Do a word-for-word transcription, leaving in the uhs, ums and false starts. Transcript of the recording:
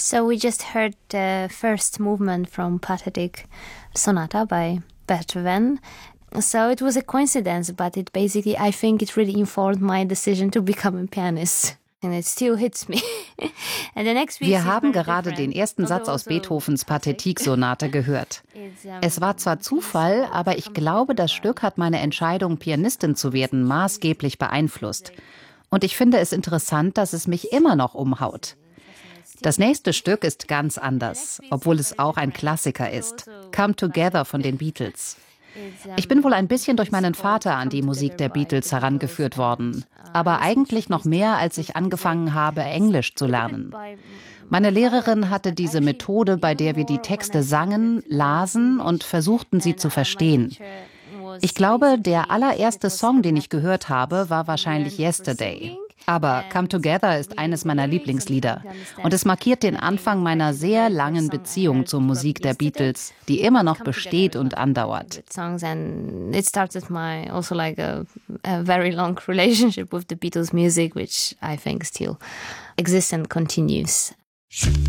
So we just heard the first movement from Pathetic Sonata by Beethoven. So it was a coincidence, but it basically, I think it really informed my decision to become a pianist. And it still hits me. And the next Wir haben gerade den ersten Satz aus Beethovens Pathetique-Sonate gehört. Es war zwar Zufall, aber ich glaube, das Stück hat meine Entscheidung, Pianistin zu werden, maßgeblich beeinflusst. Und ich finde es interessant, dass es mich immer noch umhaut. Das nächste Stück ist ganz anders, obwohl es auch ein Klassiker ist. Come Together von den Beatles. Ich bin wohl ein bisschen durch meinen Vater an die Musik der Beatles herangeführt worden, aber eigentlich noch mehr, als ich angefangen habe, Englisch zu lernen. Meine Lehrerin hatte diese Methode, bei der wir die Texte sangen, lasen und versuchten, sie zu verstehen. Ich glaube, der allererste Song, den ich gehört habe, war wahrscheinlich Yesterday. Aber Come Together ist eines meiner Lieblingslieder. Und es markiert den Anfang meiner sehr langen Beziehung zur Musik der Beatles, die immer noch besteht und andauert. It started my also like a, a very long relationship with the Beatles music, which I think still exists and continues.